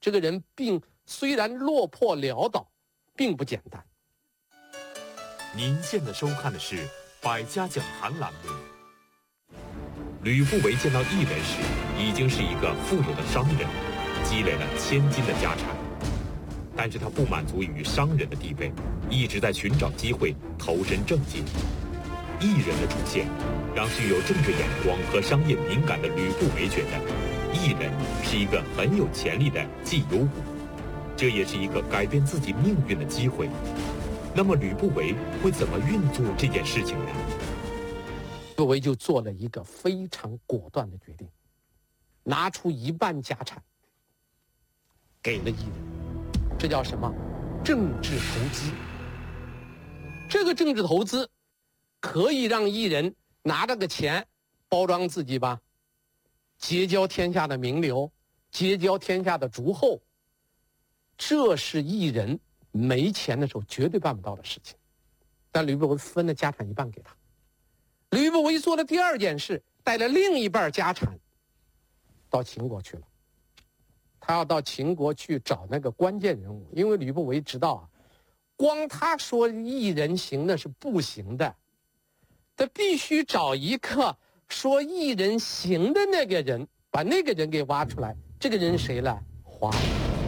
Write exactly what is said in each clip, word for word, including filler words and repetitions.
这个人并虽然落魄潦倒，并不简单。 您现在收看的是《百家讲坛》栏目。吕不韦见到异人时，已经是一个富有的商人，积累了千金的家产。但是他不满足于商人的地位，一直在寻找机会投身政界。异人的出现，让具有政治眼光和商业敏感的吕不韦觉得，异人是一个很有潜力的绩优股，这也是一个改变自己命运的机会。那么吕不韦会怎么运作这件事情呢？ 吕不韦就做了一个非常果断的决定，拿出一半家产给了异人。这叫什么？政治投资。这个政治投资可以让异人拿这个钱包装自己吧，结交天下的名流，结交天下的诸侯。这是异人没钱的时候绝对办不到的事情。但吕不韦分了家产一半给他。吕不韦做了第二件事，带了另一半家产到秦国去了。他要到秦国去找那个关键人物，因为吕不韦知道啊，光他说异人行那是不行的，他必须找一个说异人行的那个人，把那个人给挖出来。这个人谁呢？华阳。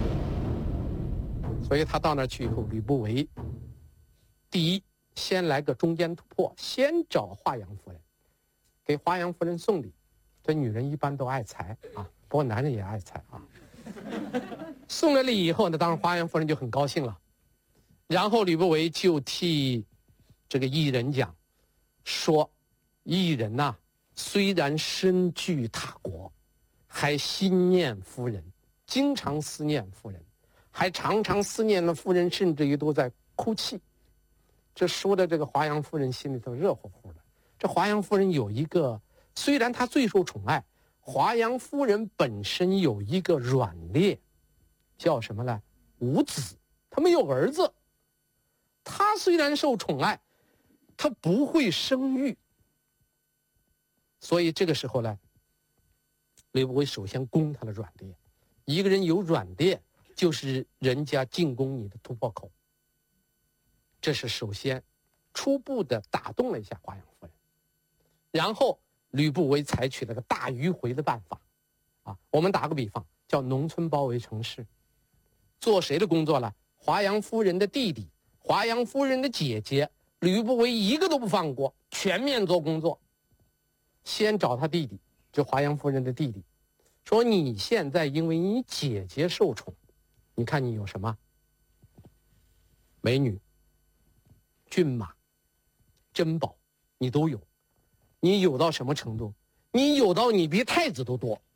所以他到那儿去以后，吕不韦第一先来个中间突破，先找华阳夫人，给华阳夫人送礼。这女人一般都爱财啊，不过男人也爱财啊。送了礼以后呢，当然华阳夫人就很高兴了。然后吕不韦就替这个异人讲说，异人呐、啊，虽然身居他国，还心念夫人，经常思念夫人，还常常思念了夫人，甚至于都在哭泣。这说的这个华阳夫人心里头热乎乎的。这华阳夫人有一个，虽然她最受宠爱，华阳夫人本身有一个软肋，叫什么呢？无子，她没有儿子。她虽然受宠爱，她不会生育。所以这个时候呢，吕不韦首先攻她的软肋。一个人有软肋，就是人家进攻你的突破口。这是首先初步的打动了一下华阳夫人。然后吕不韦采取了个大迂回的办法，啊，我们打个比方，叫农村包围城市。做谁的工作了？华阳夫人的弟弟，华阳夫人的姐姐，吕不韦一个都不放过，全面做工作。先找他弟弟，就华阳夫人的弟弟，说你现在因为你姐姐受宠，你看你有什么？美女、骏马、珍宝，你都有。你有到什么程度？你有到你比太子都多。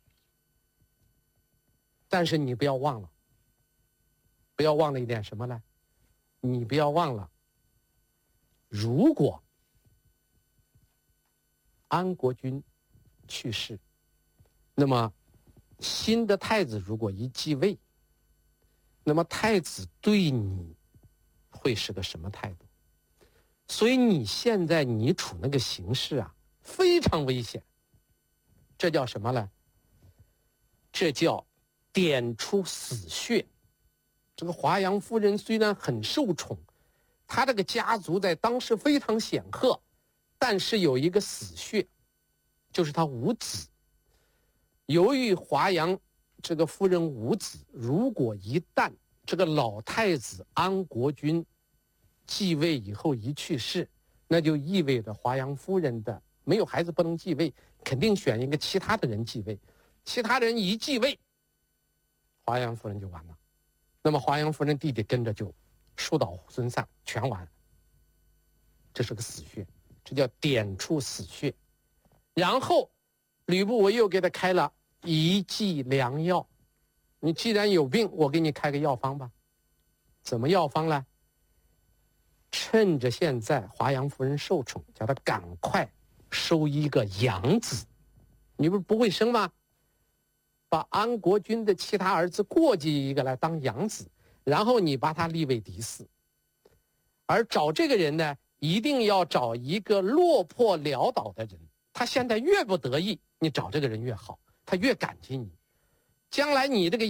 但是你不要忘了，不要忘了一点什么呢？你不要忘了，如果安国君去世，那么新的太子如果一继位，那么太子对你会是个什么态度？所以你现在你处那个形势啊，非常危险。这叫什么呢？这叫点出死穴。这个华阳夫人虽然很受宠，她这个家族在当时非常显赫，但是有一个死穴，就是她无子。由于华阳这个夫人无子，如果一旦这个老太子安国君继位以后一去世，那就意味着华阳夫人的没有孩子不能继位，肯定选一个其他的人继位。其他人一继位，华阳夫人就完了。那么华阳夫人弟弟跟着就树倒猢狲散，全完。这是个死穴，这叫点出死穴。然后吕不韦又给他开了一剂良药。你既然有病，我给你开个药方吧。怎么药方呢？趁着现在华阳夫人受宠，叫他赶快收一个养子。你不是不会生吗？把安国君的其他儿子过继一个来当养子，然后你把他立为嫡嗣。而找这个人呢，一定要找一个落魄潦倒的人。他现在越不得意，你找这个人越好，他越感激你。将来你这个